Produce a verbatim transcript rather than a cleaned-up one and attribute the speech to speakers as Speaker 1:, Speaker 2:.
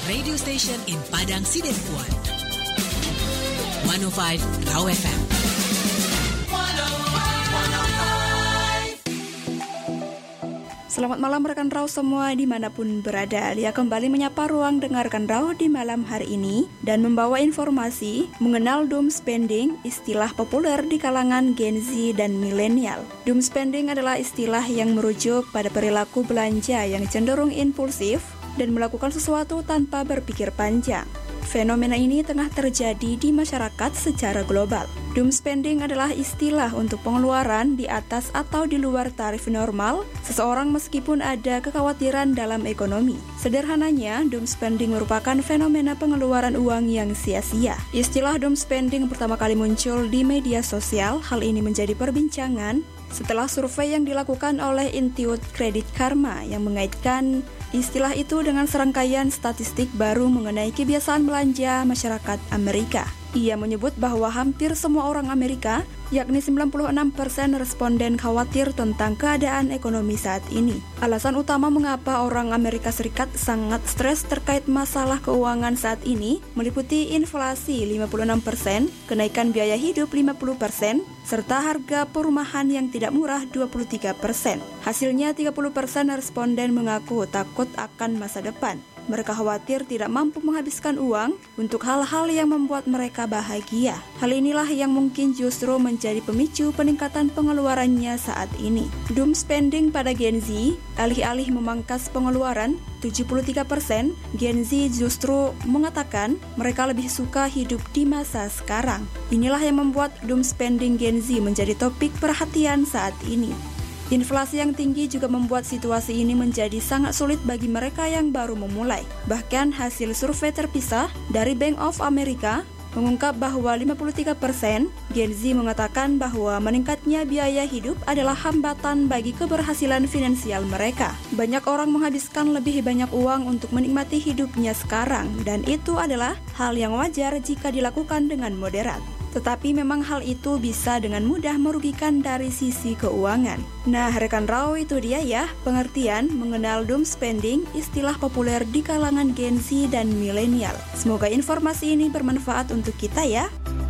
Speaker 1: radio station in Padang Sidempuan. seratus lima Raw F M.
Speaker 2: Selamat malam rekan Raw semua dimanapun berada. Lia kembali menyapa ruang dengarkan Raw di malam hari ini dan membawa informasi mengenal doom spending, istilah populer di kalangan Gen Z dan milenial. Doom spending adalah istilah yang merujuk pada perilaku belanja yang cenderung impulsif dan melakukan sesuatu tanpa berpikir panjang. Fenomena ini tengah terjadi di masyarakat secara global. Doom spending adalah istilah untuk pengeluaran di atas atau di luar tarif normal seseorang meskipun ada kekhawatiran dalam ekonomi. Sederhananya, doom spending merupakan fenomena pengeluaran uang yang sia-sia. Istilah doom spending pertama kali muncul di media sosial. Hal ini menjadi perbincangan setelah survei yang dilakukan oleh Institut Credit Karma yang mengaitkan istilah itu dengan serangkaian statistik baru mengenai kebiasaan belanja masyarakat Amerika. Ia menyebut bahwa hampir semua orang Amerika, yakni sembilan puluh enam persen responden khawatir tentang keadaan ekonomi saat ini. Alasan utama mengapa orang Amerika Serikat sangat stres terkait masalah keuangan saat ini meliputi inflasi lima puluh enam persen, kenaikan biaya hidup lima puluh persen, serta harga perumahan yang tidak murah dua puluh tiga persen. Hasilnya tiga puluh persen responden mengaku takut akan masa depan. Mereka khawatir tidak mampu menghabiskan uang untuk hal-hal yang membuat mereka bahagia. Hal inilah yang mungkin justru menjadi pemicu peningkatan pengeluarannya saat ini. Doom spending pada Gen Z, alih-alih memangkas pengeluaran, tujuh puluh tiga persen Gen Z justru mengatakan mereka lebih suka hidup di masa sekarang. Inilah yang membuat doom spending Gen Z menjadi topik perhatian saat ini. Inflasi yang tinggi juga membuat situasi ini menjadi sangat sulit bagi mereka yang baru memulai. Bahkan hasil survei terpisah dari Bank of America mengungkap bahwa lima puluh tiga persen Gen Z mengatakan bahwa meningkatnya biaya hidup adalah hambatan bagi keberhasilan finansial mereka. Banyak orang menghabiskan lebih banyak uang untuk menikmati hidupnya sekarang, dan itu adalah hal yang wajar jika dilakukan dengan moderat. Tetapi memang hal itu bisa dengan mudah merugikan dari sisi keuangan. Nah, rekan Raw, itu dia ya pengertian mengenal doom spending, istilah populer di kalangan Gen Z dan milenial. Semoga informasi ini bermanfaat untuk kita ya.